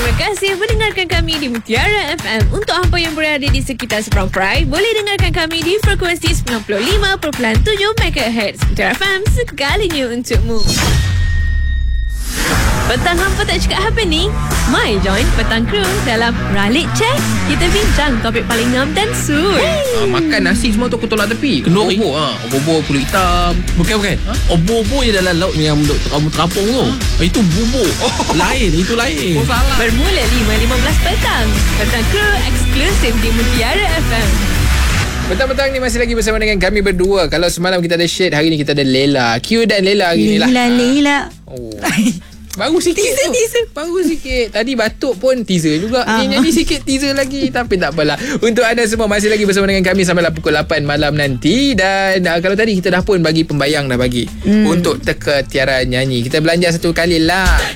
Terima kasih mendengarkan kami di Mutiara FM. Untuk hampa yang berada di sekitar Seberang Perai, boleh dengarkan kami di frekuensi 95.7 MHz. Mutiara FM, segalanya untukmu. Petang hampa tak cakap apa ni? Mai join Petang Kru dalam Ralik Check. Kita bincang topik paling ngam dan sur. Makan nasi semua tu aku tolak tepi. Kenduri. Obor kulit hitam. Bukan. Obor-obor je dalam laut yang kamu terapung tu. Itu bubur. Lain, itu lain. Salah. Bermula 5.15 petang. Petang Kru eksklusif di Mutiara FM. Petang-petang ni masih lagi bersama dengan kami berdua. Kalau semalam kita ada Syed, hari ni kita ada Lela. Q dan Lela hari ni lah. Lela. Oh. Baru sikit Teaser. Baru sikit. Tadi batuk pun teaser juga. Ni nyanyi sikit teaser lagi. Tapi tak apalah. Untuk anda semua masih lagi bersama dengan kami sampailah pukul 8 malam nanti. Dan kalau tadi kita dah pun bagi pembayang dah bagi untuk teka tiara nyanyi. Kita belanja satu kali lah.